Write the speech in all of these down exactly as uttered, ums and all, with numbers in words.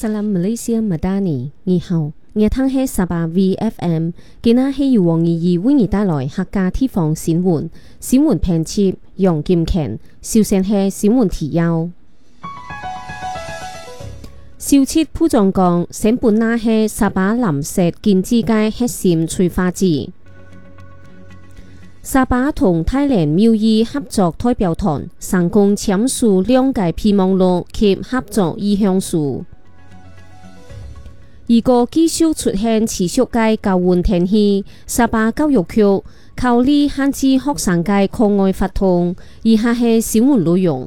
Salam Malaysia Madani，你好，熱聽係十八 V F M， 今日係由黃怡怡為你帶來客家地方新聞，新聞編輯楊金權，首先係新聞提要。小七鋪裝講，成本那係十八臨石建之界核心催化劑。沙巴同泰蘭廟宇合作代表團成功簽署兩個備忘錄及合作意向書。如果繼續出現持續嘅高溫天氣，沙巴教育局考慮限制學生嘅課外活動。以下係新聞內容。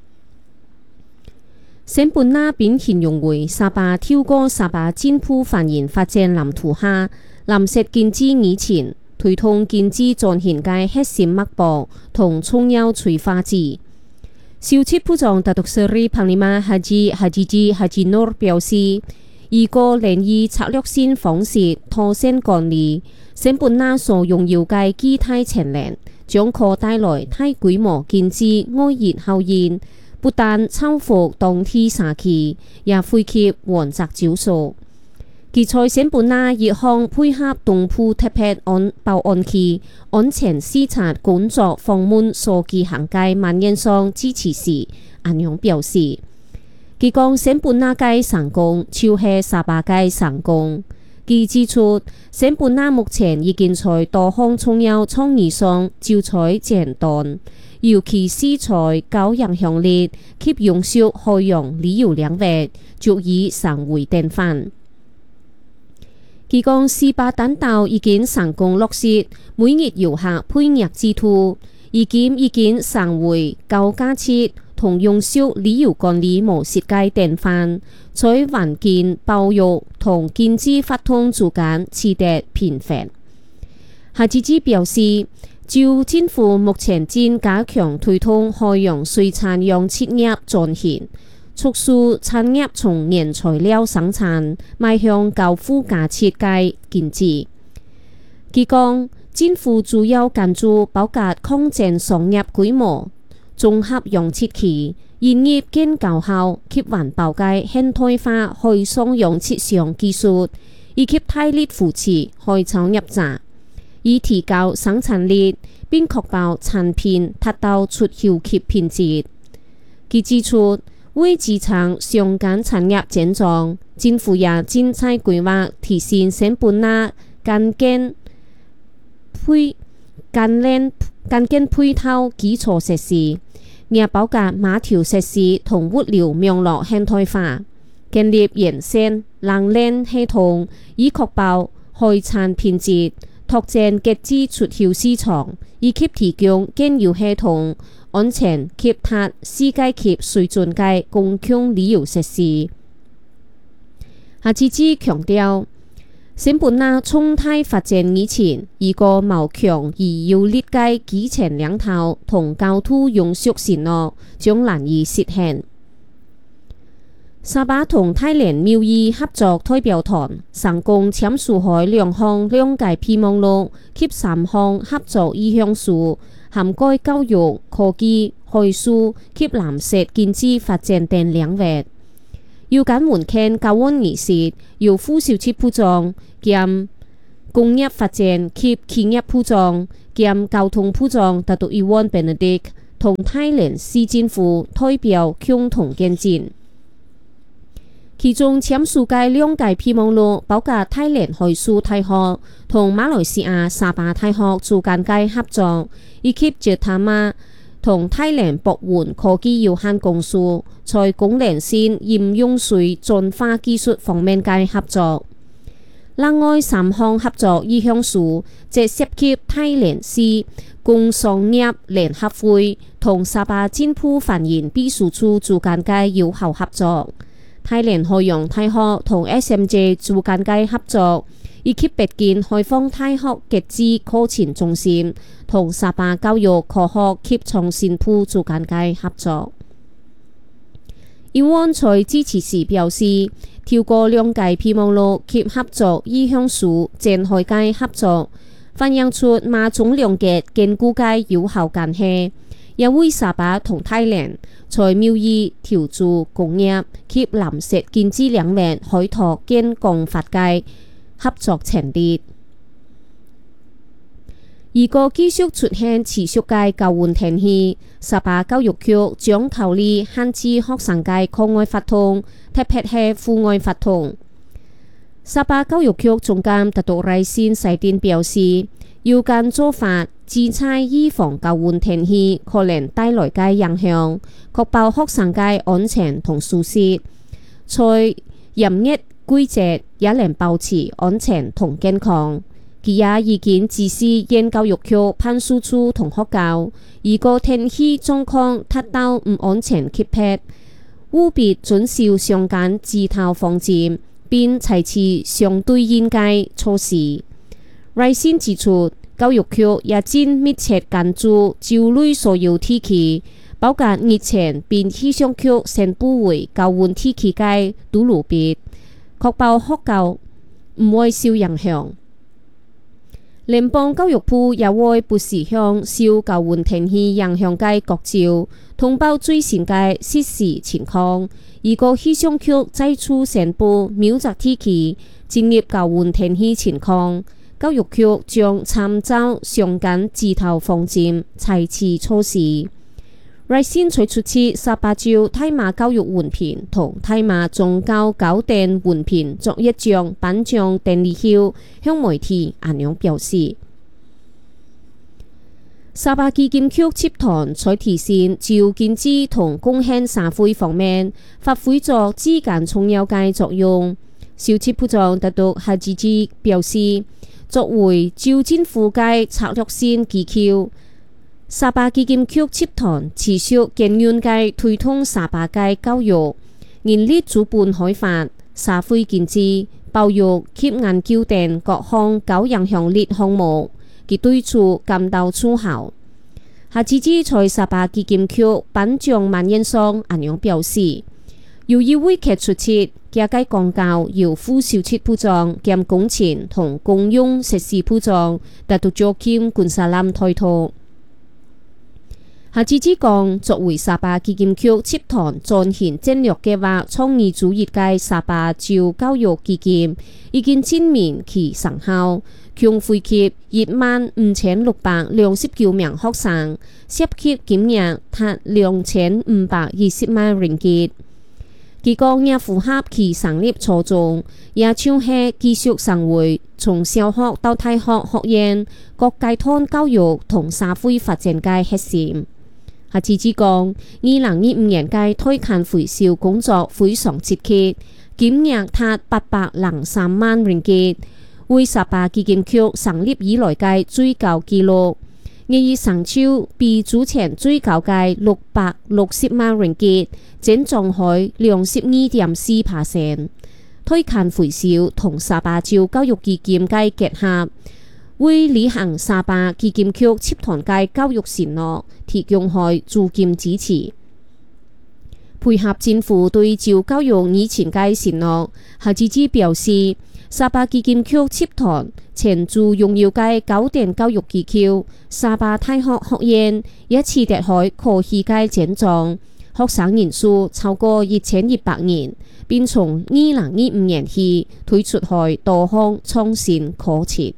省本那邊形容為沙巴跳過沙巴進步繁榮發展藍圖下，藍色建設以前。推動經濟轉型嘅核心脈搏同重要催化劑。小七部長達獨斯里帕尼馬哈吉哈吉吉哈吉諾表示，如果能以策略性方式妥善管理，省本那所擁有嘅基態潛能，將可帶來大規模經濟外溢效應，不但超乎當地社區，也惠及原則招數。其在省本那一項配合東部特別安保安區安全視察工作訪問所進行嘅蔓延上支持時，安陽表示，佢講省本那嘅成功就係沙巴嘅成功。佢指出，省本那目前已經在多項重要倡議上召採前端，尤其是在高影響力及永續海洋旅遊領域，足以成為典範。佢講，十八單道已經成功落實每日遊客配額制度，已經已經成為高價值同永續旅遊管理模式嘅典範，在環境保育同經濟發展之間取得平衡。夏志之表示，就政府目前正加強推動海洋水產養殖業轉型，促使產業從原材料生產邁向高附加值嘅經濟。佢講，政府主要關注包括擴展商業規模、綜合養殖期、營業更高效及環保嘅現代化海上養殖上技術，以及大力扶持海產業者，以提高生產力並確保產品達到出口及品質。佢指出，為支撐相關產業健壯，政府也正在規劃提升省本那幹建配幹練幹建配套基礎設施，也包括碼頭設施同物流網絡現代化，建立完善冷鏈系統，以確保海產品質，拓展國際出口市場，以及提供更有系統、安全及達世界級水準嘅公共旅遊設施。夏志之強調，省本那重大發展以前，一個謀強而有力嘅基層領頭同高度永續承諾，將難以實現。沙巴同泰蘭廟宇合作代表團成功簽署開兩項兩個備忘錄及三項合作意向書，涵蓋教育、科技、海事及藍色經濟發展等領域。要緊門檻交換儀式，由副小七部長兼工業發展及企業部長兼交通部長達獨伊萬 Benedict 同泰蘭市政府代表共同見證。其中簽署嘅兩個備忘錄包括泰蘭海事大學同馬來西亞沙巴大學之間嘅合作，以及吉他馬同泰蘭博運科技有限公司在功能性飲用水轉化技術方面嘅合作。另外三項合作意向書則涉及泰蘭市工商業聯合會同沙巴進步繁榮秘書處之間嘅有效合作。泰蘭海洋大學同 S M J 之間嘅合作，以及北京開放大學國際課程中心同沙巴教育科學及創新部之間嘅合作。伊萬在支持時表示，透過兩個備忘錄及合作意向書展開嘅合作，反映出馬中兩國堅固嘅有效關係， 也為沙巴同泰蘭在貿易、投資、工業及藍色經濟兩面開拓建功發界合作前列。如果繼續出現持續嘅高溫天氣，沙巴教育局將考慮限制學生嘅課外活動，特別係戶外活動。沙巴教育局總監達都賴先細電表示，有關做法旨在預防高溫天氣可能帶來嘅影響，確保學生嘅安全同舒適，在炎熱季節也能保持安全同健康。佢也已經指示現教育局判事處同學校，如果天氣狀況達到唔安全級別，務必遵守相關指導方針，並採取相對應嘅措施。賴先指出，教育局也正密切關注州內所有地區，包括熱情並氣象局宣布為高溫地區嘅都路別，確保學校唔會受影響。聯邦教育部也會不時向受高溫天氣影響嘅國州通報最新嘅實時情況。如果氣象局再次宣布某個地區進入高溫天氣情況，教育局將參照相關指導方針採取措施。賴先取出次沙巴州大馬教育文憑同大馬宗教高等文憑作一張頒獎典禮後，向媒體咁樣表示，沙巴基金局集團在提升就經濟同貢獻社會方面發揮咗至關重要嘅作用。小設部長達都哈吉吉表示，作為州政府嘅策略性機構，沙巴基金局集團持續堅韌嘅推動沙巴嘅教育、人力資本開發、社會經濟、保育及研究等各項高影響力項目，佢對此感到自豪。下次之在沙巴基金局頒獎晚宴上，咁樣表示，由於會劇出席，加計廣告由副小設部長兼工程同公用設施部長達到咗兼管沙林推託。下次之講，作為沙巴基金局集團進行戰略計劃創意主義嘅沙巴州教育基金已經證明其成效，共惠及一萬五千六百兩十九名學生，涉及金額達兩千五百二十萬ringgit。佢講也符合其成立初衷，也像係繼續生活，從小學到大學學院各階段教育同社會發展嘅核心。下次之講，二零二五年嘅推勤回收工作非常積極，金額達八百零三萬ringgit，為沙巴基金局成立以來嘅最高紀錄。而成超比之前最高嘅六百六十萬ringgit，佔總開兩十二點四%。推勤回收同沙巴州教育基金嘅結合，為履行沙巴基金局集團嘅教育承諾提供開資金支持，配合政府對州教育以前嘅承諾。夏志之表示，沙巴基金局集團前駐重要嘅高等教育機構沙巴大學學院一次奪開可喜嘅獎狀，學生人數超過一千一百人，並從二零二五年起推出開多項創新課程。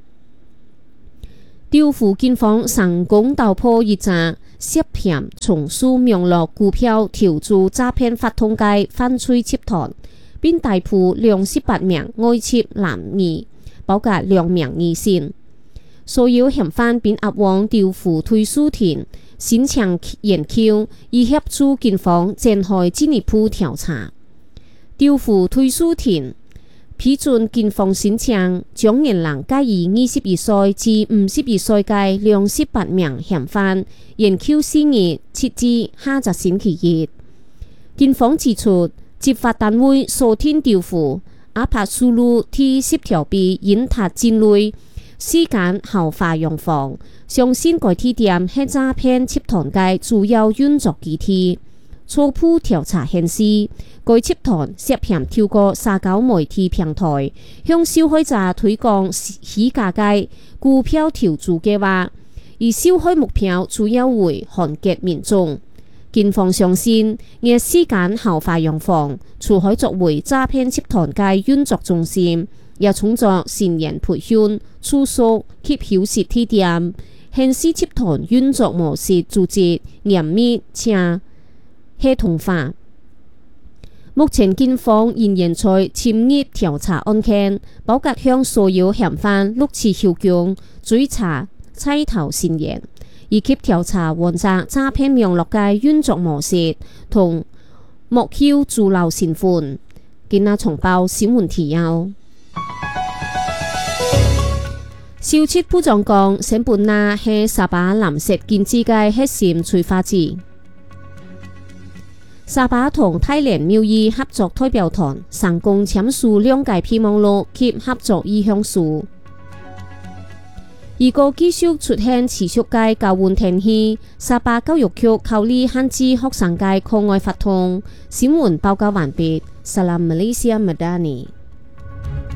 調布警方成功搗破一隻涉嫌從事網絡股票投資詐騙發通嘅犯罪集團，並逮捕兩十八名外籍男兒，包括兩名女性。所有嫌犯並押往調布推訴庭申請研究，以協助警方展開進一步調查。調布推訴庭批准警方申請，將年齡介於二十二歲至五十二歲嘅兩十八名嫌犯研究事宜設置下個星期一。警方指出，執法單位鎖定調布阿帕蘇魯 T 十條 B 引塔戰類時間後發洋房，相信該地點係詐騙集團嘅主要運作基地。初步調查顯示，該集團涉嫌透過社交媒體平台向消費者推廣虛假嘅股票投資計劃， 而召開目標主要為韓國民眾。警方相信，夜時間後花洋房除海作為詐騙集團嘅運作中心，也充作成員培訓、住宿及休息地點，顯示集團運作模式組織嚴密且系統化。目前警方仍然在深入調查案件，包括向所有嫌犯錄取口供、追查猜頭嫌疑，以及調查王澤詐騙網絡嘅運作模式同幕後主腦身份。今日重報新聞提要。消息部長講，成本那係沙巴藍色經濟嘅核心催化劑。沙巴同泰聯貿易合作代表團成功簽署兩屆備忘錄及合作意向書。如果繼續出現持續嘅高溫天氣，沙巴教育局考慮限制學生嘅課外活動。新聞報告完畢。Salam Malaysia Madani。